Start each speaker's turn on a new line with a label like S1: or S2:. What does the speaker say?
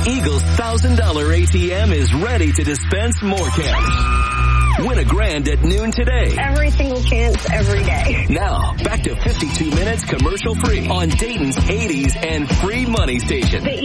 S1: Eagle's $1,000 ATM is ready to dispense more cash. Win a grand at noon today.
S2: Every single chance, every day.
S1: Now, back to 52 minutes commercial free on Dayton's 80s and free money station.